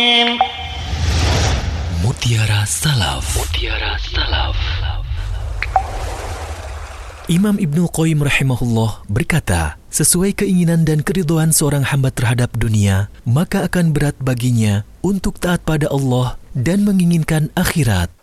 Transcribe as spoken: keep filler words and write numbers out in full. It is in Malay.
Mutiara Salaf. Mutiara Salaf. Imam Ibnu Qayyim rahimahullah berkata, sesuai keinginan dan keridhaan seorang hamba terhadap dunia, maka akan berat baginya untuk taat pada Allah dan menginginkan akhirat.